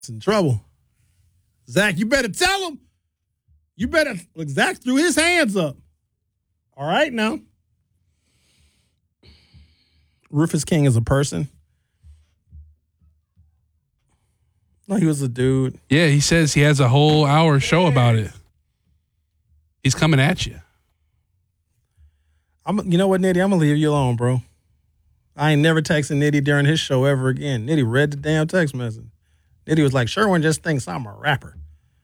It's in trouble. Zach, you better tell him. You better. Look, Zach threw his hands up. All right, now. Rufus King is a person. No, he was a dude. Yeah, he says he has a whole hour show about it. He's coming at you. You know what, Nitty? I'm going to leave you alone, bro. I ain't never texting Nitty during his show ever again. Nitty read the damn text message. Nitty was like, Sherwin just thinks I'm a rapper.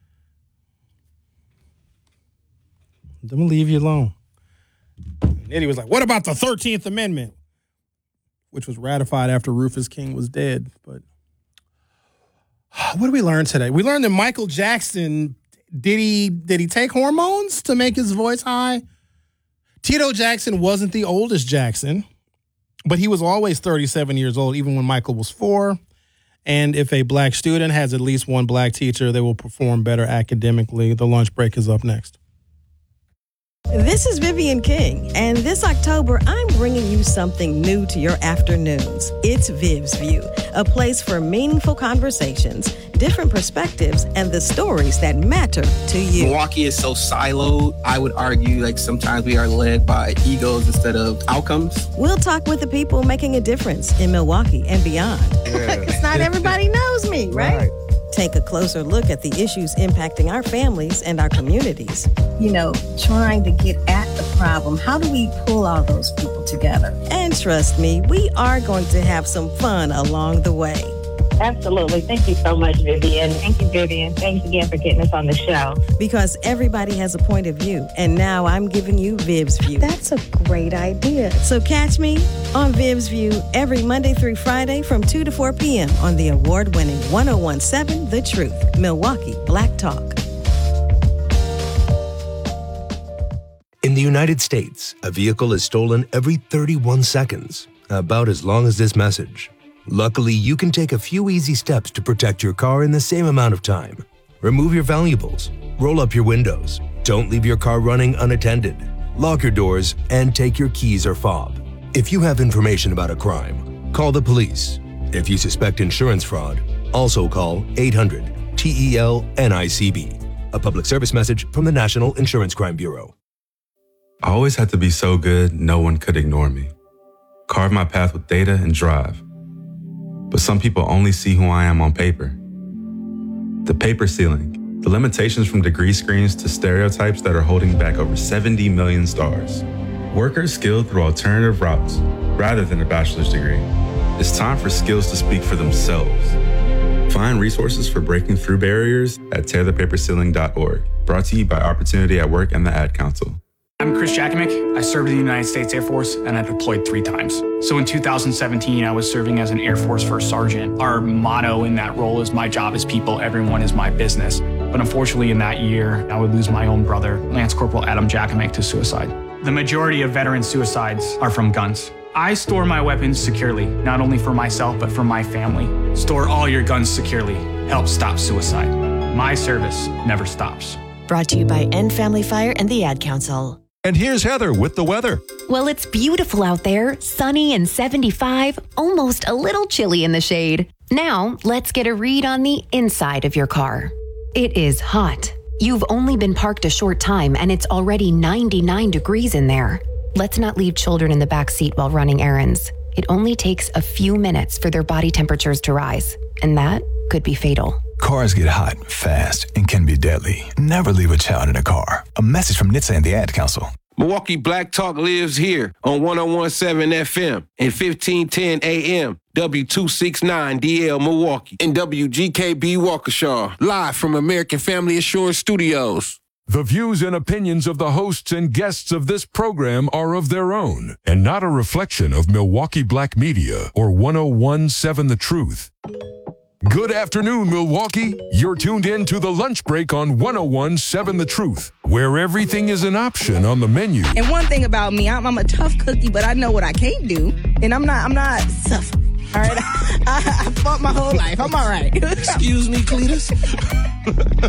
I'm going to leave you alone. Nitty was like, what about the 13th Amendment? Which was ratified after Rufus King was dead. But what did we learn today? We learned that Michael Jackson, did he take hormones to make his voice high? Tito Jackson wasn't the oldest Jackson, but he was always 37 years old, even when Michael was 4. And if a black student has at least one black teacher, they will perform better academically. The lunch break is up next. This is Vivian King, and this October, I'm bringing you something new to your afternoons. It's Viv's View, a place for meaningful conversations, different perspectives, and the stories that matter to you. Milwaukee is so siloed. I would argue like sometimes we are led by egos instead of outcomes. We'll talk with the people making a difference in Milwaukee and beyond. Because not everybody knows me, right? Take a closer look at the issues impacting our families and our communities. You know, trying to get at the problem. How do we pull all those people together? And trust me, we are going to have some fun along the way. Absolutely. Thank you so much, Vivian. Thank you, Vivian. Thanks again for getting us on the show. Because everybody has a point of view, and now I'm giving you Viv's View. That's a great idea. So catch me on Viv's View every Monday through Friday from 2 to 4 p.m. on the award-winning 101.7 The Truth, Milwaukee Black Talk. In the United States, a vehicle is stolen every 31 seconds, about as long as this message. Luckily, you can take a few easy steps to protect your car in the same amount of time. Remove your valuables, roll up your windows, don't leave your car running unattended, lock your doors, and take your keys or fob. If you have information about a crime, call the police. If you suspect insurance fraud, also call 800-TEL-NICB. A public service message from the National Insurance Crime Bureau. I always had to be so good, no one could ignore me. Carve my path with data and drive. But some people only see who I am on paper. The paper ceiling, the limitations from degree screens to stereotypes that are holding back over 70 million stars. Workers skilled through alternative routes rather than a bachelor's degree. It's time for skills to speak for themselves. Find resources for breaking through barriers at tearthepaperceiling.org. Brought to you by Opportunity at Work and the Ad Council. I'm Chris Jakimick. I served in the United States Air Force and I deployed 3 times. So in 2017, I was serving as an Air Force First Sergeant. Our motto in that role is my job is people, everyone is my business. But unfortunately in that year, I would lose my own brother, Lance Corporal Adam Jakimick, to suicide. The majority of veteran suicides are from guns. I store my weapons securely, not only for myself, but for my family. Store all your guns securely. Help stop suicide. My service never stops. Brought to you by End Family Fire and the Ad Council. And here's Heather with the weather. Well, it's beautiful out there, sunny and 75, almost a little chilly in the shade. Now, let's get a read on the inside of your car. It is hot. You've only been parked a short time and it's already 99 degrees in there. Let's not leave children in the back seat while running errands. It only takes a few minutes for their body temperatures to rise, and that could be fatal. Cars get hot, fast, and can be deadly. Never leave a child in a car. A message from NHTSA and the Ad Council. Milwaukee Black Talk lives here on 101.7 FM and 1510 AM, W269DL Milwaukee, and WGKB Waukesha, live from American Family Assurance Studios. The views and opinions of the hosts and guests of this program are of their own and not a reflection of Milwaukee Black Media or 101.7 The Truth. Good afternoon, Milwaukee. You're tuned in to The Lunch Break on 101.7 The Truth, where everything is an option on the menu. And one thing about me, I'm a tough cookie, but I know what I can't do, and I'm not suffering. All right, I fought my whole life. I'm all right. Excuse me, Cletus.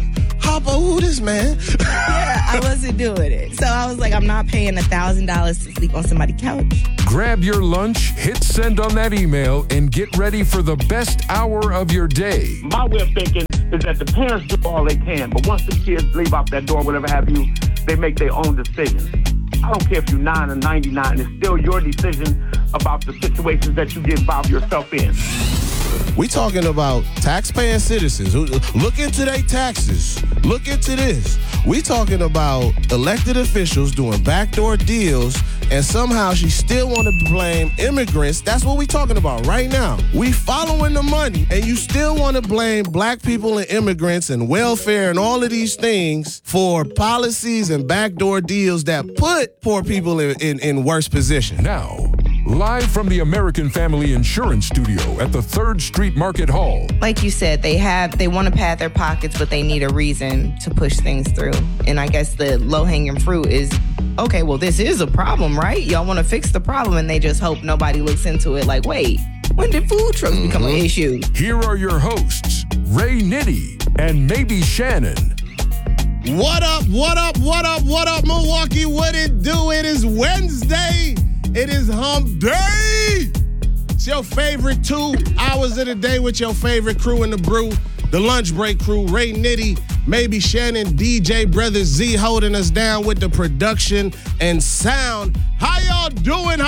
Papa, who this man? Yeah, I wasn't doing it. So I was like, I'm not paying $1,000 to sleep on somebody's couch. Grab your lunch, hit send on that email, and get ready for the best hour of your day. My way of thinking is that the parents do all they can, but once the kids leave out that door, whatever have you, they make their own decisions. I don't care if you're 9 or 99, it's still your decision about the situations that you get involved yourself in. We talking about taxpaying citizens. Look into their taxes. Look into this. We talking about elected officials doing backdoor deals, and somehow she still want to blame immigrants. That's what we talking about right now. We following the money, and you still want to blame black people and immigrants and welfare and all of these things for policies and backdoor deals that put poor people in worse position. Now, live from the American Family Insurance Studio at the 3rd Street Market Hall. Like you said, they want to pad their pockets, but they need a reason to push things through. And I guess the low-hanging fruit is, okay, well, this is a problem, right? Y'all want to fix the problem, and they just hope nobody looks into it like, wait, when did food trucks become an issue? Here are your hosts, Ray Nitty and Maybe Shannon. What up, Milwaukee? What it do? It is Wednesday. It is hump day. It's your favorite 2 hours of the day with your favorite crew in the brew. The lunch break crew, Ray Nitty, Maybe Shannon, DJ Brother Z holding us down with the production and sound. How y'all doing?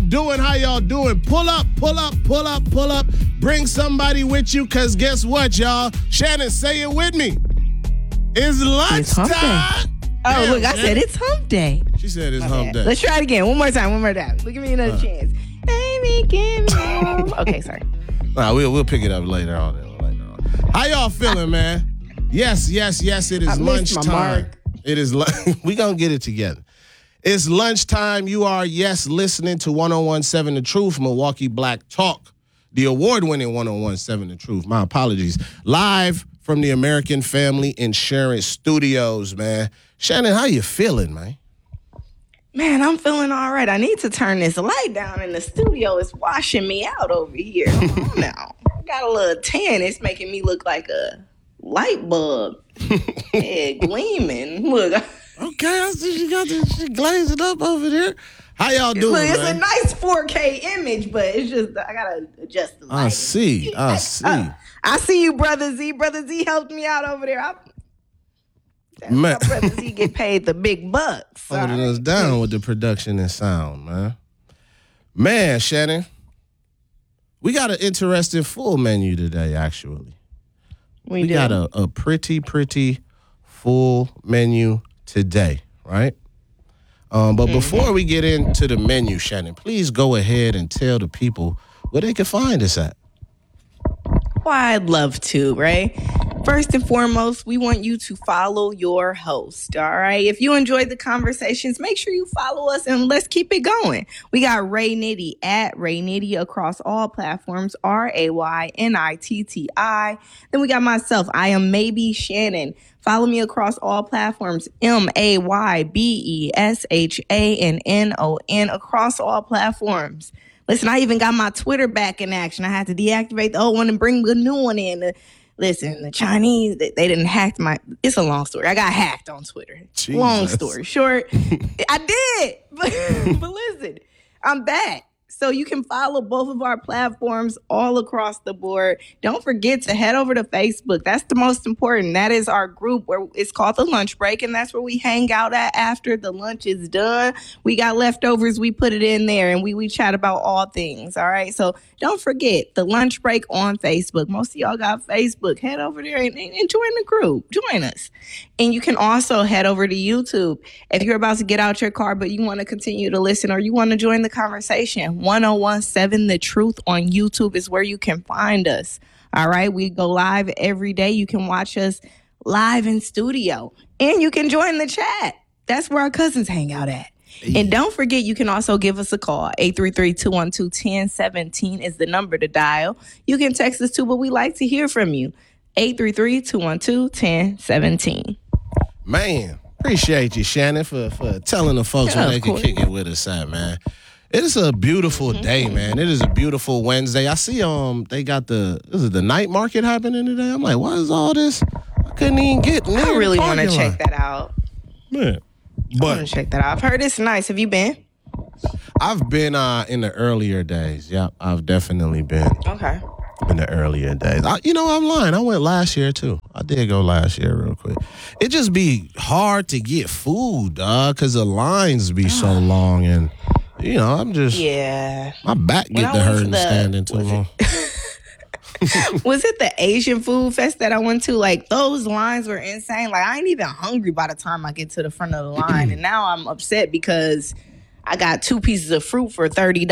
Pull up. Bring somebody with you, because guess what, y'all? Shannon, say it with me. It's lunchtime. Oh, look, I said it's hump day. She said it's hump day. Let's try it again. One more time. Look, give me another chance. Baby, give me home. Okay, sorry. Nah, we'll pick it up later on. How y'all feeling, man? Yes. It is lunchtime. It is. We gonna get it together. It's lunchtime. You are listening to 101.7 The Truth, Milwaukee Black Talk, the award-winning 101.7 The Truth. My apologies. Live from the American Family Insurance Studios, man. Shannon, how you feeling, man? Man, I'm feeling all right. I need to turn this light down in the studio. It's washing me out over here. Come on now. I got a little tan. It's making me look like a light bulb. Yeah, gleaming. Look. Okay, I see she glazing up over there. How y'all doing, Look, it's man? a nice 4K image, but it's just, I got to adjust the light. I see. I see you, Brother Z. Brother Z helped me out over there. Man. Brother Z get paid the big bucks. Holding us down with the production and sound, man. Man, Shannon, we got an interesting full menu today, actually. We got a pretty full menu today, right? But before we get into the menu, Shannon, please go ahead and tell the people where they can find us at. Well, I'd love to, right? First and foremost, we want you to follow your host, all right? If you enjoyed the conversations, make sure you follow us and let's keep it going. We got Ray Nitty at Ray Nitty across all platforms, RayNitti. Then we got myself, I am Maybe Shannon. Follow me across all platforms, MAYBESHANNON across all platforms. Listen, I even got my Twitter back in action. I had to deactivate the old one and bring the new one in. Listen, the Chinese, they didn't hack it's a long story. I got hacked on Twitter. Jesus. Long story short, I did. But listen, I'm back. So you can follow both of our platforms all across the board. Don't forget to head over to Facebook. That's the most important. That is our group where it's called The Lunch Break, and that's where we hang out at after the lunch is done. We got leftovers. We put it in there, and we chat about all things, all right? So don't forget The Lunch Break on Facebook. Most of y'all got Facebook. Head over there and join the group. Join us. And you can also head over to YouTube. If you're about to get out your car, but you want to continue to listen or you want to join the conversation, 101.7 The Truth on YouTube is where you can find us. All right. We go live every day. You can watch us live in studio and you can join the chat. That's where our cousins hang out at. And don't forget, you can also give us a call. 833-212-1017 is the number to dial. You can text us too, but we like to hear from you. 833-212-1017. Man, appreciate you, Shannon, for telling the folks where they can kick it with us at, man. It is a beautiful day, man. It is a beautiful Wednesday. I see they got the night market happening today. I'm like, what is all this? couldn't even get near I really want to check that out. Man. I want to check that out. I've heard it's nice. Have you been? I've been in the earlier days. Yep, I've definitely been. Okay. In the earlier days. I'm lying. I went last year, too. I did go last year real quick. It just be hard to get food, dog, because the lines be so long. And, I'm just... Yeah. My back get to hurting standing too long. Was it the Asian Food Fest that I went to? Like, those lines were insane. Like, I ain't even hungry by the time I get to the front of the line. And now I'm upset because I got 2 pieces of fruit for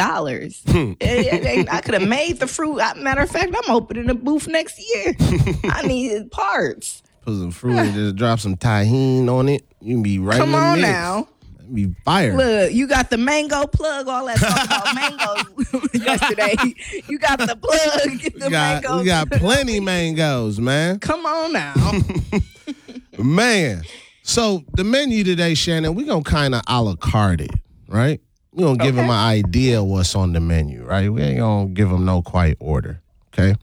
$30. I could have made the fruit. Matter of fact, I'm opening a booth next year. I need parts. Put some fruit and just drop some tahini on it. You can be right in the mix. Come on now. Be fire. Look, you got the mango plug, all that talk about mangoes yesterday. You got the plug, get the mangoes. We got plenty mangoes, man. Come on now. Man. So the menu today, Shannon, we're going to kind of a la carte it, right? We're going to give them an idea of what's on the menu, right? We ain't going to give them no quite order, okay?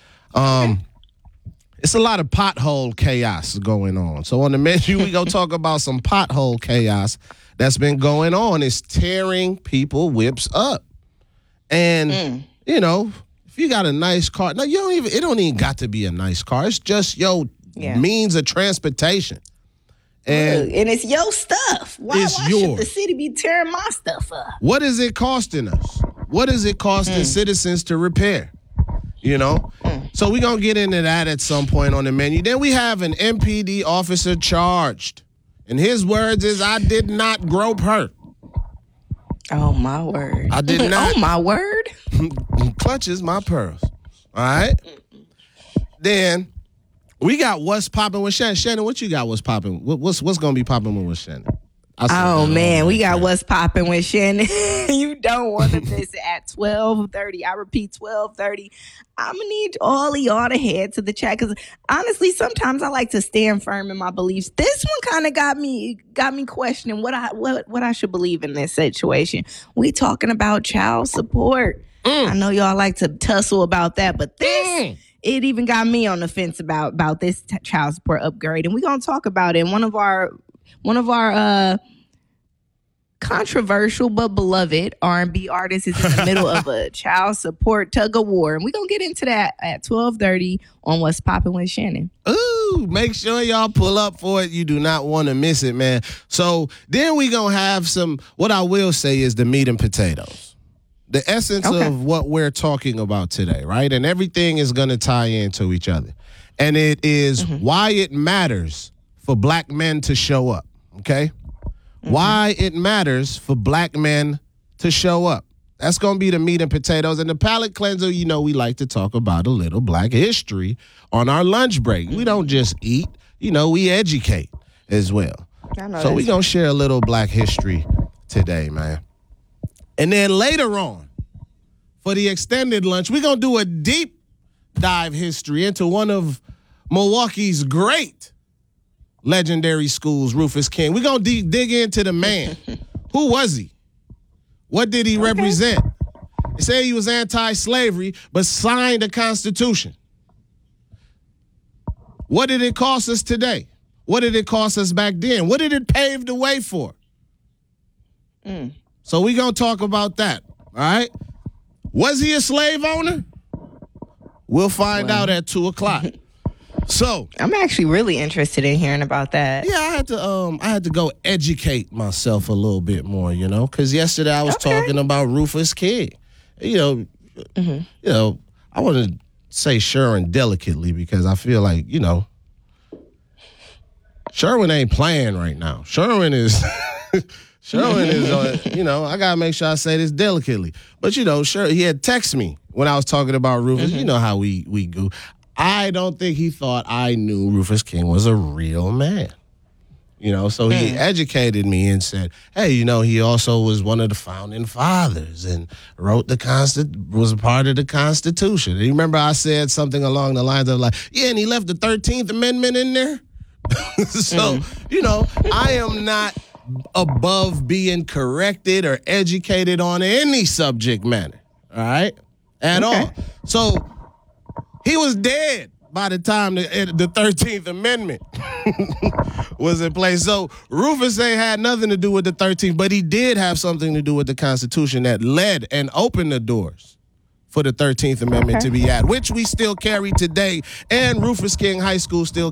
It's a lot of pothole chaos going on. So on the menu, we going to talk about some pothole chaos that's been going on. It's tearing people whips up. And, if you got a nice car, now it don't even got to be a nice car. It's just means of transportation. And it's your stuff. Why yours. Should the city be tearing my stuff up? What is it costing us? What is it costing citizens to repair? So we're going to get into that at some point on the menu. Then we have an MPD officer charged. And his words is, I did not grope her. Oh, my word. I did not. Oh, my word. Clutches my pearls. All right? Then we got what's popping with Shannon. Shannon, what you got what's popping? What's going to be popping with Shannon? Oh, man. We got what's popping with Shannon. You don't want to miss it at 12:30. I repeat, 12:30. I'm going to need all of y'all to head to the chat because honestly, sometimes I like to stand firm in my beliefs. This one kind of got me questioning what I should believe in this situation. We talking about child support. I know y'all like to tussle about that, but this... It even got me on the fence about this child support upgrade. And we're going to talk about it. One of our controversial but beloved R&B artists is in the middle of a child support tug of war. And we're going to get into that at 12:30 on What's Poppin' with Shannon. Ooh, make sure y'all pull up for it. You do not want to miss it, man. So then we're going to have what I will say is the meat and potatoes. The essence of what we're talking about today, right? And everything is going to tie into each other. And it is why it matters for black men to show up, okay? Why it matters for black men to show up. That's going to be the meat and potatoes. And the palate cleanser, we like to talk about a little black history on our lunch break. We don't just eat, we educate as well. So we're going to share a little black history today, man. And then later on, for the extended lunch, we're going to do a deep dive history into one of Milwaukee's great legendary schools, Rufus King. We're going to dig into the man. Who was he? What did he represent? They say he was anti-slavery, but signed the Constitution. What did it cost us today? What did it cost us back then? What did it pave the way for? So we're going to talk about that, all right? Was he a slave owner? We'll find out at 2 o'clock. So I'm actually really interested in hearing about that. Yeah, I had to go educate myself a little bit more, because yesterday I was talking about Rufus King. I want to say Sherwin delicately because I feel like, Sherwin ain't playing right now. Sherwin is... I got to make sure I say this delicately. But, sure, he had texted me when I was talking about Rufus. You know how we go. I don't think he thought I knew Rufus King was a real man. So he educated me and said, hey, he also was one of the founding fathers and wrote was a part of the Constitution. And you remember I said something along the lines of and he left the 13th Amendment in there? So, I am not above being corrected or educated on any subject matter, all right? At all. So he was dead by the time the 13th Amendment was in place. So Rufus ain't had nothing to do with the 13th, but he did have something to do with the Constitution that led and opened the doors for the 13th Amendment to be at, which we still carry today. And Rufus King High School still